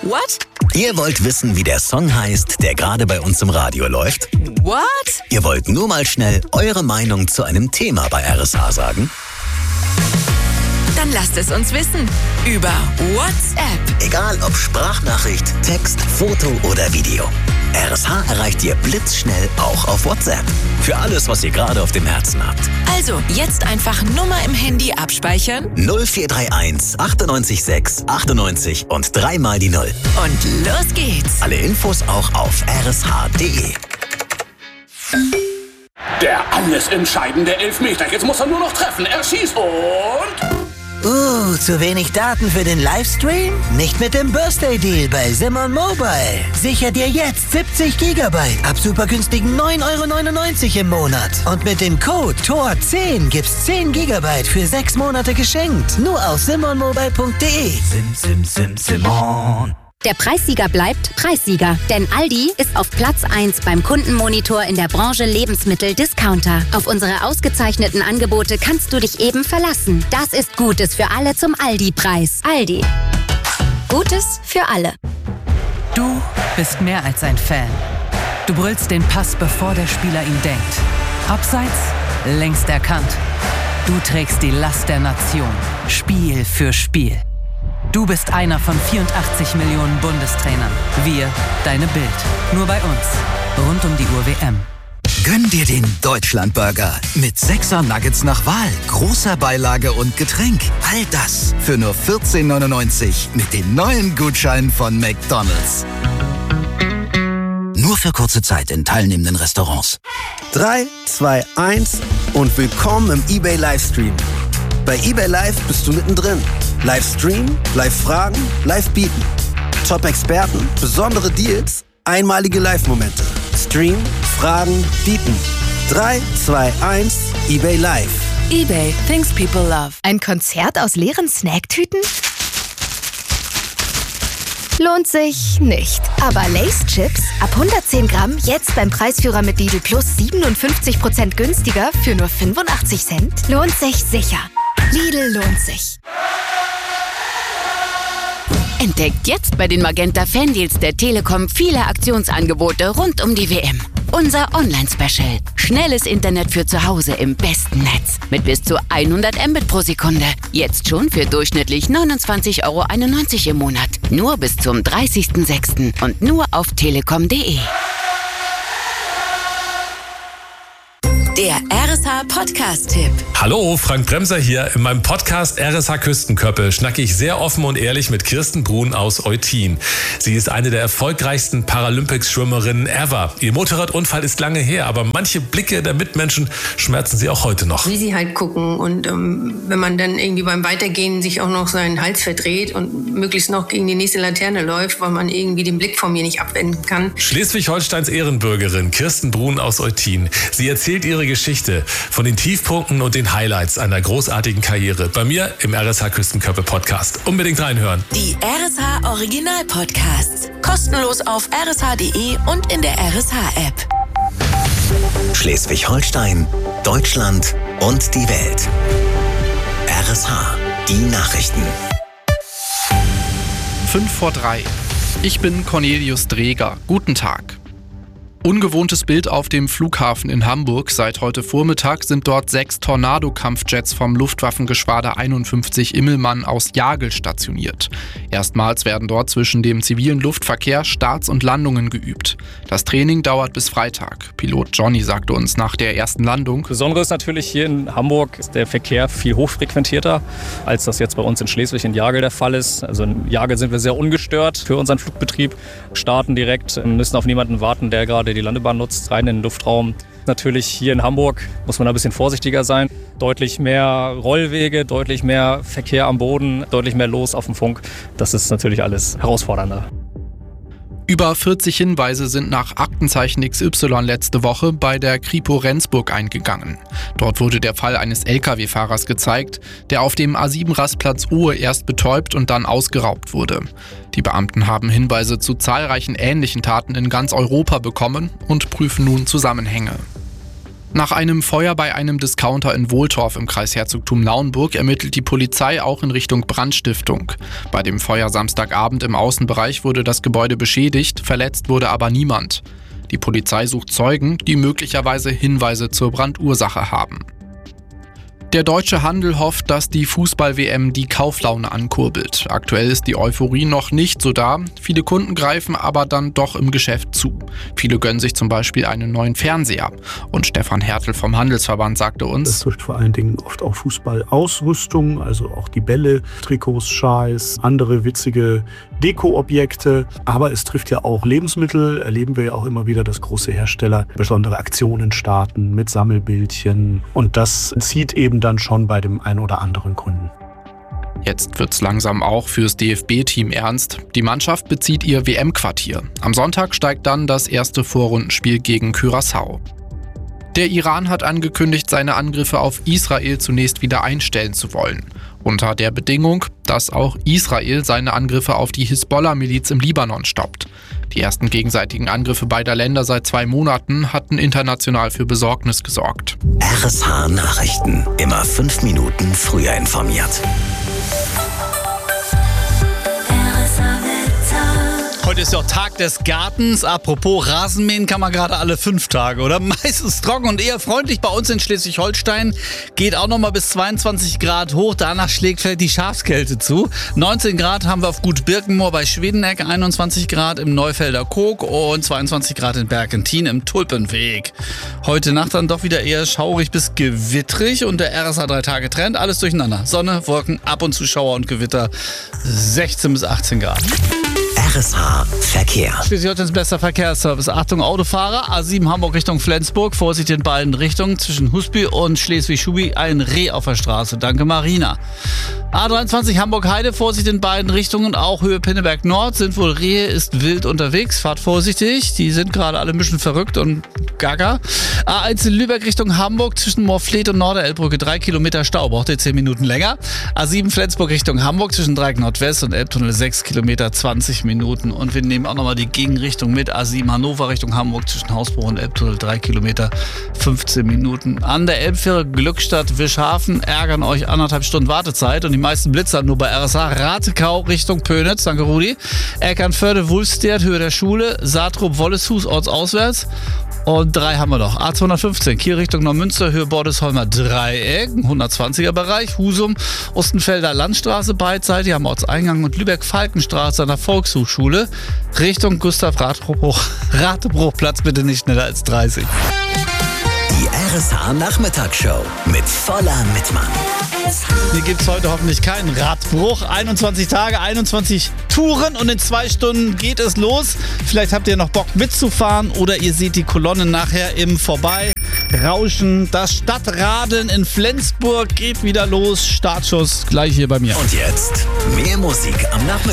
What? Ihr wollt wissen, wie der Song heißt, der gerade bei uns im Radio läuft? What? Ihr wollt nur mal schnell eure Meinung zu einem Thema bei RSH sagen? Dann lasst es uns wissen. Über WhatsApp. Egal ob Sprachnachricht, Text, Foto oder Video. RSH erreicht ihr blitzschnell auch auf WhatsApp. Für alles, was ihr gerade auf dem Herzen habt. Also, jetzt einfach Nummer im Handy abspeichern. 0431 98 6 98 und 3 mal die 0. Und los geht's. Alle Infos auch auf rsh.de. Der alles entscheidende Elfmeter. Jetzt muss er nur noch treffen. Er schießt und... zu wenig Daten für den Livestream? Nicht mit dem Birthday Deal bei Simon Mobile. Sicher dir jetzt 70 GB ab super günstigen 9,99 € im Monat. Und mit dem Code TOR10 gibt's 10 GB für 6 Monate geschenkt. Nur auf simonmobile.de. Simon. Der Preissieger bleibt Preissieger, denn Aldi ist auf Platz 1 beim Kundenmonitor in der Branche Lebensmittel-Discounter. Auf unsere ausgezeichneten Angebote kannst du dich eben verlassen. Das ist Gutes für alle zum Aldi-Preis. Aldi. Gutes für alle. Du bist mehr als ein Fan. Du brüllst den Pass, bevor der Spieler ihn denkt. Abseits, längst erkannt. Du trägst die Last der Nation. Spiel für Spiel. Du bist einer von 84 Millionen Bundestrainern. Wir, deine Bild. Nur bei uns. Rund um die Uhr WM. Gönn dir den Deutschlandburger mit 6er Nuggets nach Wahl, großer Beilage und Getränk. All das für nur 14,99 € mit den neuen Gutscheinen von McDonald's. Nur für kurze Zeit in teilnehmenden Restaurants. 3, 2, 1 und willkommen im eBay Livestream. Bei eBay Live bist du mittendrin. Livestream, Live-Fragen, Live-Bieten. Top-Experten, besondere Deals, einmalige Live-Momente. Stream, Fragen, Bieten. 3, 2, 1, eBay Live. eBay, things people love. Ein Konzert aus leeren Snacktüten? Lohnt sich nicht. Aber Lay's Chips ab 110 Gramm jetzt beim Preisführer mit Lidl Plus 57% günstiger für nur 85 Cent? Lohnt sich sicher. Lidl lohnt sich. Entdeckt jetzt bei den Magenta Fandeals der Telekom viele Aktionsangebote rund um die WM. Unser Online-Special. Schnelles Internet für zu Hause im besten Netz. Mit bis zu 100 Mbit pro Sekunde. Jetzt schon für durchschnittlich 29,91 € im Monat. Nur bis zum 30.06. und nur auf telekom.de. Der RSH-Podcast-Tipp. Hallo, Frank Bremser hier. In meinem Podcast RSH Küstenköppe schnacke ich sehr offen und ehrlich mit Kirsten Brun aus Eutin. Sie ist eine der erfolgreichsten Paralympics-Schwimmerinnen ever. Ihr Motorradunfall ist lange her, aber manche Blicke der Mitmenschen schmerzen sie auch heute noch. Wie sie halt gucken und wenn man dann irgendwie beim Weitergehen sich auch noch seinen Hals verdreht und möglichst noch gegen die nächste Laterne läuft, weil man irgendwie den Blick von mir nicht abwenden kann. Schleswig-Holsteins Ehrenbürgerin Kirsten Brun aus Eutin. Sie erzählt ihre Geschichte von den Tiefpunkten und den Highlights einer großartigen Karriere. Bei mir im RSH Küstenköppe Podcast. Unbedingt reinhören. Die RSH Original Podcasts. Kostenlos auf rsh.de und in der RSH-App. Schleswig-Holstein, Deutschland und die Welt. RSH, die Nachrichten. 2:05. Ich bin Cornelius Dreger. Guten Tag. Ungewohntes Bild auf dem Flughafen in Hamburg. Seit heute Vormittag sind dort 6 Tornado-Kampfjets vom Luftwaffengeschwader 51 Immelmann aus Jagel stationiert. Erstmals werden dort zwischen dem zivilen Luftverkehr Starts und Landungen geübt. Das Training dauert bis Freitag. Pilot Johnny sagte uns nach der ersten Landung: Besonderes natürlich hier in Hamburg ist der Verkehr viel hochfrequentierter, als das jetzt bei uns in Schleswig in Jagel der Fall ist. Also in Jagel sind wir sehr ungestört für unseren Flugbetrieb, starten direkt, müssen auf niemanden warten, der gerade die Landebahn nutzt, rein in den Luftraum. Natürlich hier in Hamburg muss man ein bisschen vorsichtiger sein. Deutlich mehr Rollwege, deutlich mehr Verkehr am Boden, deutlich mehr los auf dem Funk. Das ist natürlich alles herausfordernder. Über 40 Hinweise sind nach Aktenzeichen XY letzte Woche bei der Kripo Rendsburg eingegangen. Dort wurde der Fall eines Lkw-Fahrers gezeigt, der auf dem A7-Rastplatz Ohe erst betäubt und dann ausgeraubt wurde. Die Beamten haben Hinweise zu zahlreichen ähnlichen Taten in ganz Europa bekommen und prüfen nun Zusammenhänge. Nach einem Feuer bei einem Discounter in Wohltorf im Kreis Herzogtum Lauenburg ermittelt die Polizei auch in Richtung Brandstiftung. Bei dem Feuer Samstagabend im Außenbereich wurde das Gebäude beschädigt, verletzt wurde aber niemand. Die Polizei sucht Zeugen, die möglicherweise Hinweise zur Brandursache haben. Der deutsche Handel hofft, dass die Fußball-WM die Kauflaune ankurbelt. Aktuell ist die Euphorie noch nicht so da. Viele Kunden greifen aber dann doch im Geschäft zu. Viele gönnen sich zum Beispiel einen neuen Fernseher. Und Stefan Hertel vom Handelsverband sagte uns: Es trifft vor allen Dingen oft auch Fußballausrüstung, also auch die Bälle, Trikots, Schals, andere witzige Deko-Objekte. Aber es trifft ja auch Lebensmittel. Erleben wir ja auch immer wieder, dass große Hersteller besondere Aktionen starten mit Sammelbildchen. Und das zieht eben dann schon bei dem einen oder anderen Kunden. Jetzt wird's langsam auch fürs DFB-Team ernst. Die Mannschaft bezieht ihr WM-Quartier. Am Sonntag steigt dann das erste Vorrundenspiel gegen Curaçao. Der Iran hat angekündigt, seine Angriffe auf Israel zunächst wieder einstellen zu wollen. Unter der Bedingung, dass auch Israel seine Angriffe auf die Hisbollah-Miliz im Libanon stoppt. Die ersten gegenseitigen Angriffe beider Länder seit 2 Monaten hatten international für Besorgnis gesorgt. RSH Nachrichten. Immer 5 Minuten früher informiert. Heute ist ja auch Tag des Gartens. Apropos, Rasenmähen kann man gerade alle 5 Tage, oder? Meistens trocken und eher freundlich. Bei uns in Schleswig-Holstein geht auch nochmal bis 22 Grad hoch. Danach schlägt vielleicht die Schafskälte zu. 19 Grad haben wir auf Gut Birkenmoor bei Schwedeneck, 21 Grad im Neufelder Kog und 22 Grad in Bergentin im Tulpenweg. Heute Nacht dann doch wieder eher schaurig bis gewittrig und der RSA 3-Tage-Trend. Alles durcheinander. Sonne, Wolken, ab und zu Schauer und Gewitter. 16 bis 18 Grad. RSH Verkehr. Schleswig-Holsteins bester Verkehrsservice. Achtung Autofahrer, A7 Hamburg Richtung Flensburg. Vorsicht in beiden Richtungen. Zwischen Husby und Schleswig-Schubi ein Reh auf der Straße. Danke Marina. A23 Hamburg-Heide. Vorsicht in beiden Richtungen. Auch Höhe Pinneberg Nord. Sind wohl Rehe, ist wild unterwegs. Fahrt vorsichtig. Die sind gerade alle ein bisschen verrückt und gaga. A1 in Lübeck Richtung Hamburg. Zwischen Moorfleet und Norderelbbrücke 3 Kilometer Stau. Braucht ihr 10 Minuten länger. A7 Flensburg Richtung Hamburg. Zwischen Dreieck Nordwest und Elbtunnel 6 Kilometer 20 Minuten. Und wir nehmen auch nochmal die Gegenrichtung mit. A7 Hannover Richtung Hamburg zwischen Hausbruch und Elbtunnel 3 Kilometer 15 Minuten. An der Elbfähre Glückstadt Wischhafen ärgern euch 1,5 Stunden Wartezeit und die meisten Blitzer nur bei RSH. Ratekau Richtung Pönitz, danke Rudi. Eckernförde Wulstedt, Höhe der Schule. Saatrup Wolleshus ortsauswärts. Und 3 haben wir noch. A215, Kiel Richtung Neumünster, Höhe Bordesholmer Dreieck, 120er Bereich. Husum, Ostenfelder Landstraße beidseitig am Ortseingang und Lübeck-Falkenstraße an der Volkshochschule. Richtung Gustav Ratebruchplatz bitte nicht schneller als 30. Die RSH Nachmittagsshow mit voller Mitmann. Hier gibt es heute hoffentlich keinen Radbruch. 21 Tage, 21 Touren und in 2 Stunden geht es los. Vielleicht habt ihr noch Bock mitzufahren oder ihr seht die Kolonnen nachher im Vorbeirauschen. Das Stadtradeln in Flensburg geht wieder los. Startschuss gleich hier bei mir. Und jetzt mehr Musik am Nachmittag.